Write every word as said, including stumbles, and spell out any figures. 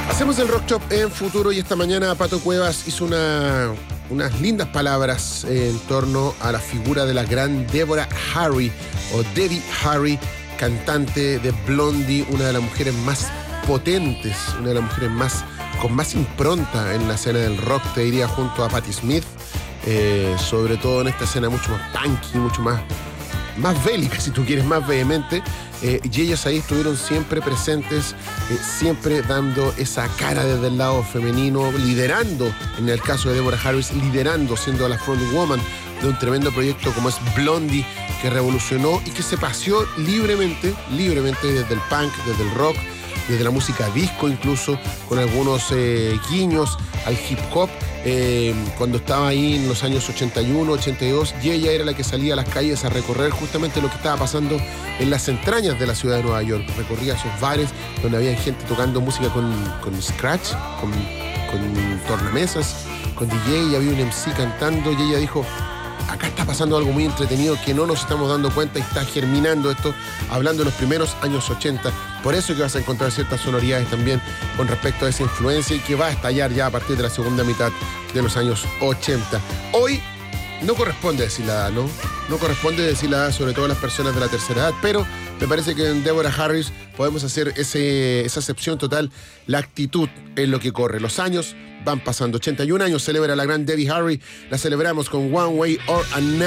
Hacemos el Rock Shop en Futuro y esta mañana Pato Cuevas hizo una, unas lindas palabras en torno a la figura de la gran Deborah Harry o Debbie Harry, cantante de Blondie, una de las mujeres más potentes, una de las mujeres más con más impronta en la escena del rock, te diría, junto a Patti Smith, eh, sobre todo en esta escena mucho más punky, mucho más, más bélica, si tú quieres, más vehemente. Eh, y ellas ahí estuvieron siempre presentes, eh, siempre dando esa cara desde el lado femenino, liderando, en el caso de Deborah Harris, liderando, siendo la frontwoman de un tremendo proyecto como es Blondie, que revolucionó y que se paseó libremente, libremente desde el punk, desde el rock, desde la música disco incluso, con algunos eh, guiños al hip hop, eh, cuando estaba ahí en los años ochenta y uno, ochenta y dos, y ella era la que salía a las calles a recorrer justamente lo que estaba pasando en las entrañas de la ciudad de Nueva York. Recorría esos bares donde había gente tocando música con, con scratch, con, con tornamesas, con D J, y había un M C cantando, y ella dijo: acá está pasando algo muy entretenido que no nos estamos dando cuenta y está germinando esto, hablando de los primeros años ochenta. Por eso que vas a encontrar ciertas sonoridades también con respecto a esa influencia y que va a estallar ya a partir de la segunda mitad de los años ochenta. Hoy no corresponde decir la edad, ¿no? No corresponde decir la edad, sobre todo a las personas de la tercera edad, pero me parece que en Deborah Harris podemos hacer ese, esa excepción total. La actitud es lo que corre. Los años van pasando. ochenta y un años celebra la gran Debbie Harry. La celebramos con One Way or Another.